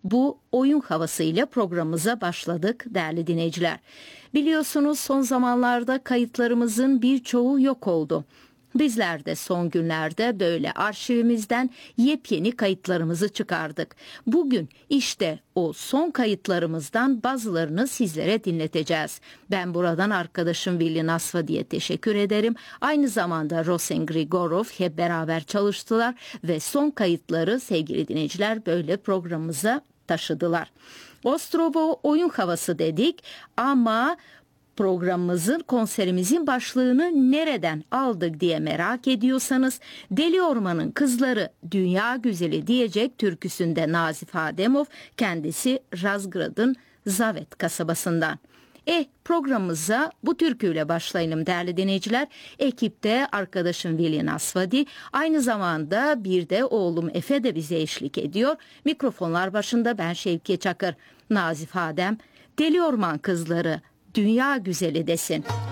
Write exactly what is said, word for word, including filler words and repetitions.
Bu oyun havasıyla programımıza başladık değerli dinleyiciler. Biliyorsunuz son zamanlarda kayıtlarımızın birçoğu yok oldu. Bizler de son günlerde böyle arşivimizden yepyeni kayıtlarımızı çıkardık. Bugün işte o son kayıtlarımızdan bazılarını sizlere dinleteceğiz. Ben buradan arkadaşım Willi Nasvadi'ye teşekkür ederim. Aynı zamanda Rosen Grigorov hep beraber çalıştılar ve son kayıtları sevgili dinleyiciler böyle programımıza taşıdılar. Ostrovo oyun havası dedik ama programımızın, konserimizin başlığını nereden aldık diye merak ediyorsanız Deli Orman'ın Kızları Dünya Güzeli diyecek türküsünde Nazif Ademov, kendisi Razgrad'ın Zavet kasabasından. E programımıza bu türküyle başlayalım değerli dinleyiciler. Ekipte arkadaşım Willi Nasvadi, aynı zamanda bir de oğlum Efe de bize eşlik ediyor. Mikrofonlar başında ben Şevki Çakır. Nazif Adem, Deli Orman Kızları Dünya Güzeli desin.